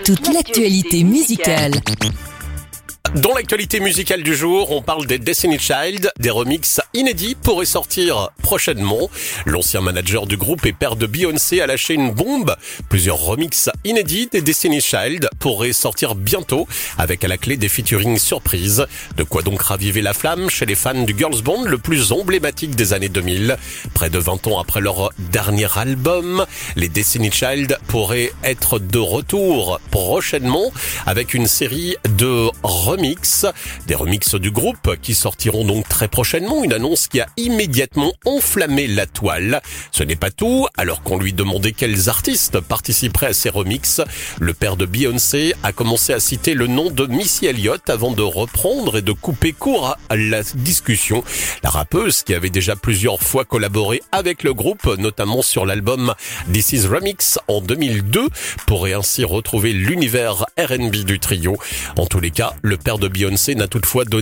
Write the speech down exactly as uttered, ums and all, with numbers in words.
Toute l'actualité musicale. Dans l'actualité musicale du jour, on parle des Destiny Child. Des remixes inédits pourraient sortir prochainement. L'ancien manager du groupe et père de Beyoncé a lâché une bombe. Plusieurs remixes inédits des Destiny Child pourraient sortir bientôt, avec à la clé des featuring surprises. De quoi donc raviver la flamme chez les fans du girls band le plus emblématique des années deux mille. Près de vingt ans après leur dernier album, les Destiny Child pourraient être de retour prochainement avec une série de remixes. Des remixes du groupe qui sortiront donc très prochainement, une annonce qui a immédiatement enflammé la toile. Ce n'est pas tout, alors qu'on lui demandait quels artistes participeraient à ces remixes, le père de Beyoncé a commencé à citer le nom de Missy Elliott avant de reprendre et de couper court à la discussion. La rappeuse, qui avait déjà plusieurs fois collaboré avec le groupe, notamment sur l'album This Is Remix en deux mille deux, pourrait ainsi retrouver l'univers R and B du trio. En tous les cas, le père de Beyoncé n'a toutefois donné